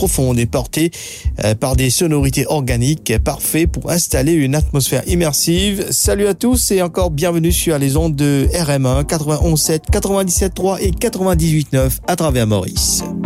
profonde et portée par des sonorités organiques, parfait pour installer une atmosphère immersive. Salut à tous et encore bienvenue sur les ondes de RM1 91.7, 97.3 et 98.9 à travers Maurice.